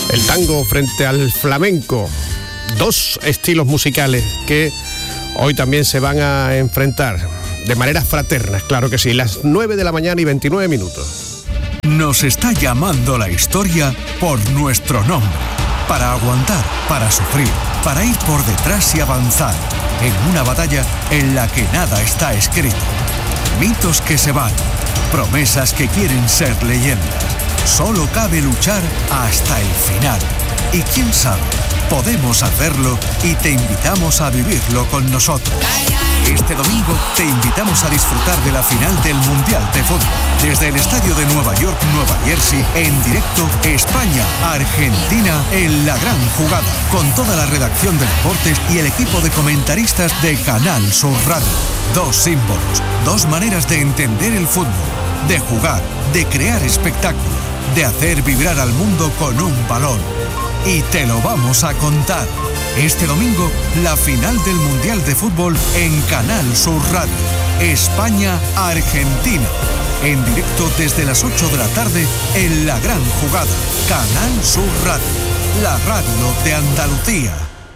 El tango frente al flamenco, dos estilos musicales que hoy también se van a enfrentar de maneras fraternas, claro que sí, las 9 de la mañana y 29 minutos. Nos está llamando la historia por nuestro nombre, para aguantar, para sufrir, para ir por detrás y avanzar, en una batalla en la que nada está escrito. Mitos que se van, promesas que quieren ser leyendas. Solo cabe luchar hasta el final. Y quién sabe, podemos hacerlo y te invitamos a vivirlo con nosotros. Este domingo te invitamos a disfrutar de la final del Mundial de Fútbol. Desde el estadio de Nueva York, Nueva Jersey, en directo España-Argentina en la gran jugada. Con toda la redacción de deportes y el equipo de comentaristas de Canal Sur Radio. Dos símbolos, dos maneras de entender el fútbol, de jugar, de crear espectáculo, de hacer vibrar al mundo con un balón. Y te lo vamos a contar. Este domingo, la final del Mundial de Fútbol en Canal Sur Radio. España-Argentina. En directo desde las 8 de la tarde en la gran jugada. Canal Sur Radio. La radio de Andalucía.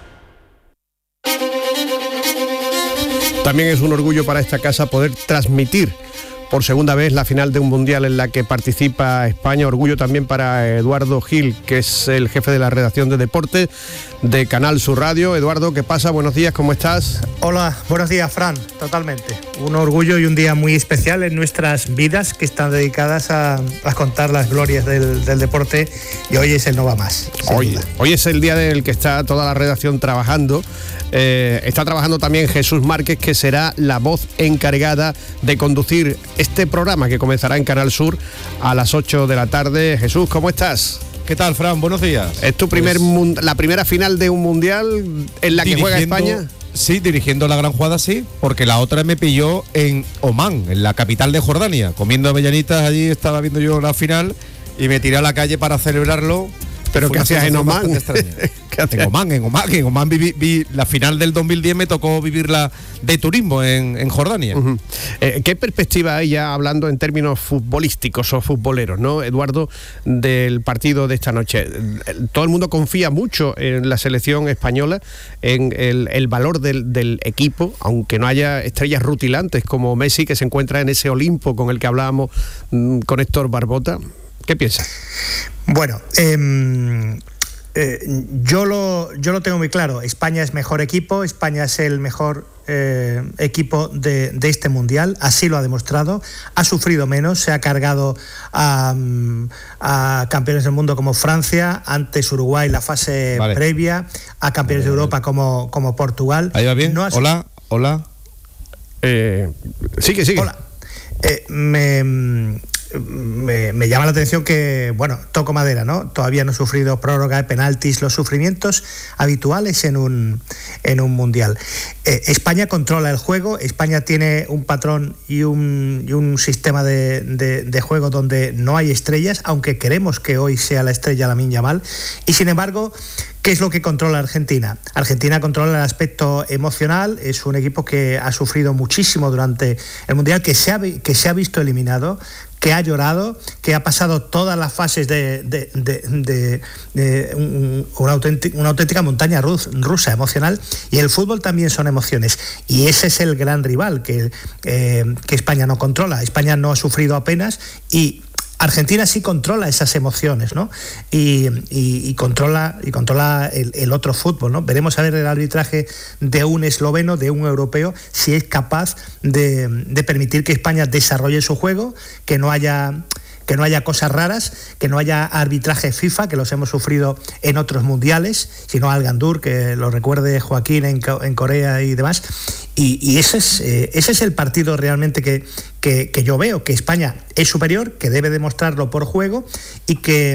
También es un orgullo para esta casa poder transmitir por segunda vez la final de un mundial en la que participa España. Orgullo también para Eduardo Gil, que es el jefe de la redacción de deportes de Canal Sur Radio. Eduardo, ¿qué pasa? Buenos días, ¿cómo estás? Hola, buenos días, Fran, totalmente. Un orgullo y un día muy especial en nuestras vidas que están dedicadas a contar las glorias del deporte, y hoy es el No Va Más. Hoy es el día del que está toda la redacción trabajando. Está trabajando también Jesús Márquez, que será la voz encargada de conducir este programa que comenzará en Canal Sur a las 8 de la tarde. Jesús, ¿cómo estás? ¿Qué tal, Fran? Buenos días. ¿Es tu la primera final de un mundial en la que juega España? Sí, dirigiendo la gran jugada, sí, porque la otra me pilló en Omán, en la capital de Jordania, comiendo avellanitas. Allí estaba viendo yo la final y me tiré a la calle para celebrarlo. ¿Pero qué hacías en Omán? En Omán vi la final del 2010, me tocó vivirla de turismo en Jordania. Uh-huh. ¿Qué perspectiva hay, ya hablando en términos futbolísticos o futboleros, ¿no, Eduardo, del partido de esta noche? Todo el mundo confía mucho en la selección española, en el valor del equipo, aunque no haya estrellas rutilantes como Messi, que se encuentra en ese Olimpo con el que hablábamos con Héctor Barbota. ¿Qué piensas? Bueno, yo lo tengo muy claro. España es mejor equipo, España es el mejor equipo de este mundial, así lo ha demostrado. Ha sufrido menos, se ha cargado a campeones del mundo como Francia, antes Uruguay la fase previa, a campeones de Europa como Portugal. ¿Ahí va bien? No Hola. Sigue. Hola. Me llama la atención que, toco madera, ¿no? Todavía no he sufrido prórroga de penaltis, los sufrimientos habituales en un mundial. España controla el juego, España tiene un patrón y un sistema de juego donde no hay estrellas, aunque queremos que hoy sea la estrella Lamine Yamal, y sin embargo, ¿qué es lo que controla Argentina? Argentina controla el aspecto emocional, es un equipo que ha sufrido muchísimo durante el mundial, que se ha visto eliminado, que ha llorado, que ha pasado todas las fases de una auténtica montaña rusa emocional, y el fútbol también son emociones, y ese es el gran rival que España no controla. España no ha sufrido apenas, y Argentina sí controla esas emociones, ¿no? Y controla el otro fútbol, ¿no? Veremos a ver el arbitraje de un esloveno, de un europeo, si es capaz de permitir que España desarrolle su juego, que no haya cosas raras, que no haya arbitraje FIFA, que los hemos sufrido en otros mundiales, sino Al Gandur, que lo recuerde Joaquín en Corea y demás. Y ese es el partido realmente que yo veo, que España es superior, que debe demostrarlo por juego, y que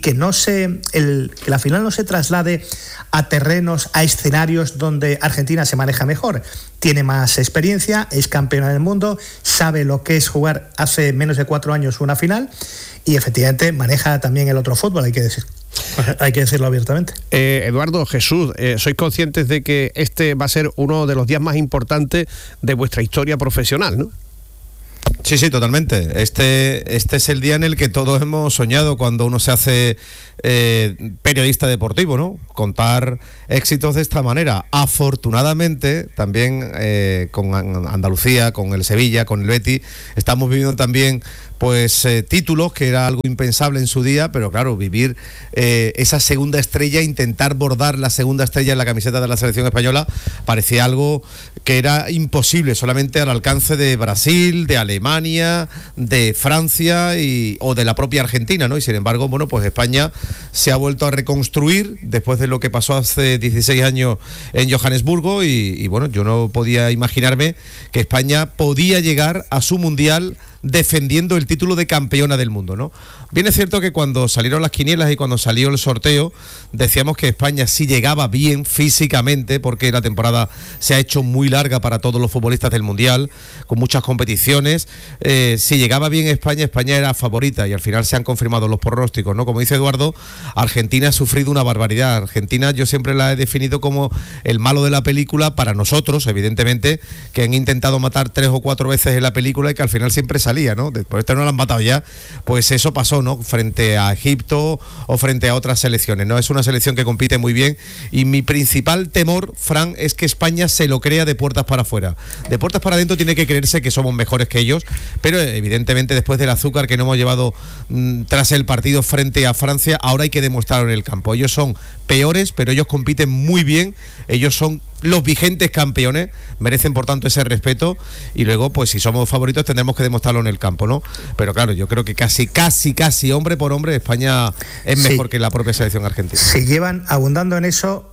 la final no se traslade a terrenos, a escenarios donde Argentina se maneja mejor. Tiene más experiencia, es campeona del mundo, sabe lo que es jugar hace menos de 4 años una final, y efectivamente maneja también el otro fútbol, hay que decirlo abiertamente. Eduardo, Jesús, sois conscientes de que este va a ser uno de los días más importantes de vuestra historia profesional, ¿no? Sí, totalmente. Este es el día en el que todos hemos soñado cuando uno se hace periodista deportivo, ¿no? Contar éxitos de esta manera. Afortunadamente, también con Andalucía, con el Sevilla, con el Betis, estamos viviendo también pues títulos, que era algo impensable en su día, pero claro, vivir esa segunda estrella, intentar bordar la segunda estrella en la camiseta de la selección española, parecía algo que era imposible, solamente al alcance de Brasil, de Alemania, de Francia o de la propia Argentina, ¿no? Y sin embargo, bueno, pues España se ha vuelto a reconstruir después de lo que pasó hace 16 años en Johannesburgo y bueno, yo no podía imaginarme que España podía llegar a su mundial defendiendo el título de campeona del mundo, ¿no? Bien es cierto que cuando salieron las quinielas y cuando salió el sorteo decíamos que España sí llegaba bien físicamente, porque la temporada se ha hecho muy larga para todos los futbolistas del mundial, con muchas competiciones. Si llegaba bien España era favorita, y al final se han confirmado los pronósticos, ¿no? Como dice Eduardo, Argentina ha sufrido una barbaridad. Argentina yo siempre la he definido como el malo de la película para nosotros, evidentemente, que han intentado matar 3 o 4 veces en la película y que al final siempre salía, ¿no? Después no la han matado ya, pues eso pasó, ¿no? Frente a Egipto o frente a otras selecciones, ¿no? Es una selección que compite muy bien y mi principal temor, Fran, es que España se lo crea de puertas para afuera. De puertas para adentro tiene que creerse que somos mejores que ellos, pero evidentemente después del azúcar que no hemos llevado tras el partido frente a Francia, ahora hay que demostrarlo en el campo. Ellos son peores, pero ellos compiten muy bien, ellos son los vigentes campeones, merecen por tanto ese respeto, y luego pues si somos favoritos tendremos que demostrarlo en el campo, ¿no? Pero claro, yo creo que casi hombre por hombre España es mejor que la propia selección argentina. Si llevan abundando en eso,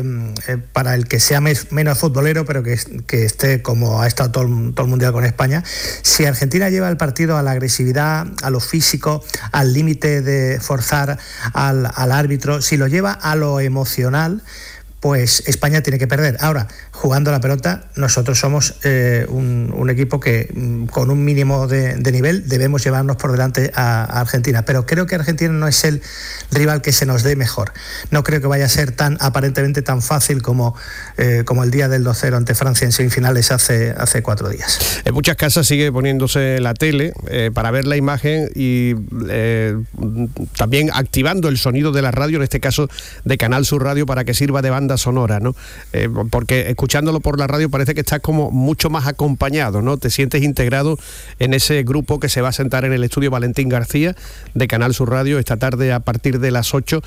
para el que sea menos futbolero, pero que esté como ha estado todo el mundial con España, si Argentina lleva el partido a la agresividad, a lo físico, al límite de forzar al árbitro, si lo lleva a lo emocional, pues España tiene que perder. Ahora, jugando la pelota, nosotros somos un equipo que con un mínimo de nivel debemos llevarnos por delante a Argentina, pero creo que Argentina no es el rival que se nos dé mejor. No creo que vaya a ser aparentemente tan fácil como el día del 2-0 ante Francia en semifinales hace 4 días. En muchas casas sigue poniéndose la tele para ver la imagen y también activando el sonido de la radio, en este caso de Canal Sur Radio, para que sirva de banda sonora, ¿no? Porque escuchándolo por la radio parece que estás como mucho más acompañado, ¿no? Te sientes integrado en ese grupo que se va a sentar en el estudio Valentín García de Canal Sur Radio esta tarde a partir de las 8.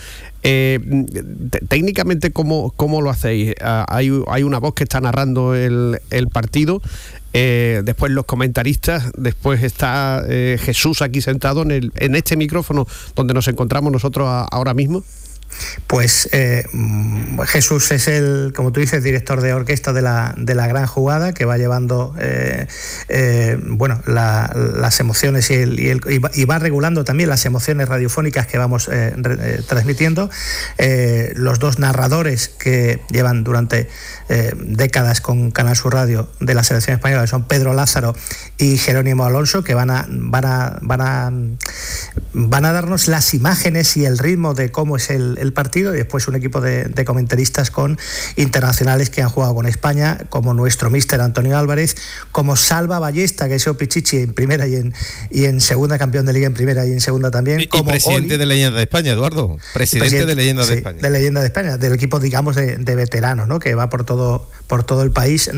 Técnicamente, ¿cómo lo hacéis? Hay una voz que está narrando el partido, después los comentaristas, después está Jesús aquí sentado en este micrófono donde nos encontramos nosotros ahora mismo. Pues Jesús es como tú dices, director de orquesta de la gran jugada, que va llevando las emociones y va regulando también las emociones radiofónicas que vamos transmitiendo. Los dos narradores que llevan durante décadas con Canal Sur Radio de la selección española son Pedro Lázaro y Jerónimo Alonso, que van a darnos las imágenes y el ritmo de cómo es el partido, y después un equipo de comentaristas con internacionales que han jugado con España, como nuestro míster Antonio Álvarez, como Salva Ballesta, que es Pichichi en primera y en segunda, campeón de liga en primera y en segunda también, como presidente de Leyenda de España, Eduardo, presidente de Leyenda de España. De Leyenda de España, del equipo, digamos, de veteranos, ¿no? Que va por todo el país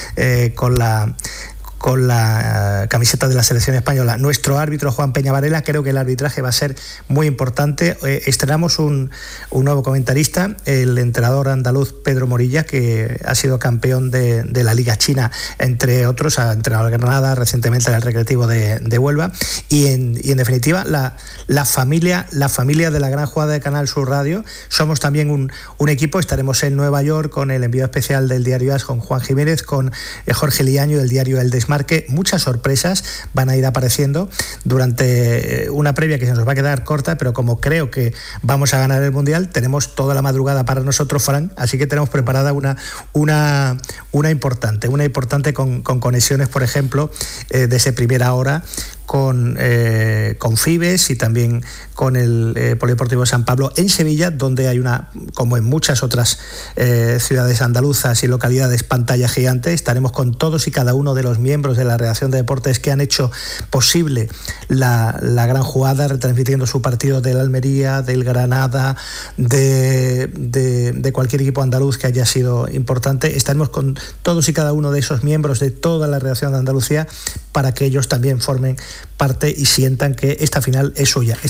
con la camiseta de la selección española. Nuestro árbitro Juan Peña Varela, creo que el arbitraje va a ser muy importante. Estrenamos un nuevo comentarista, el entrenador andaluz Pedro Morilla, que ha sido campeón de la Liga China, entre otros, ha entrenado el Granada recientemente en el Recreativo de Huelva, y en definitiva la familia de la gran jugada de Canal Sur Radio. Somos también un equipo. Estaremos en Nueva York con el enviado especial del diario AS, con Juan Jiménez, con Jorge Liaño del diario El Desmarque. Muchas sorpresas van a ir apareciendo durante una previa que se nos va a quedar corta, pero como creo que vamos a ganar el Mundial, tenemos toda la madrugada para nosotros, Fran, así que tenemos preparada una importante con conexiones, por ejemplo, desde primera hora con Fibes y también con el Polideportivo de San Pablo en Sevilla, donde hay como en muchas otras ciudades andaluzas y localidades, pantalla gigante. Estaremos con todos y cada uno de los miembros de la redacción de deportes que han hecho posible la gran jugada, retransmitiendo su partido del Almería, del Granada, de cualquier equipo andaluz que haya sido importante. Estaremos con todos y cada uno de esos miembros de toda la redacción de Andalucía para que ellos también formen parte y sientan que esta final es suya.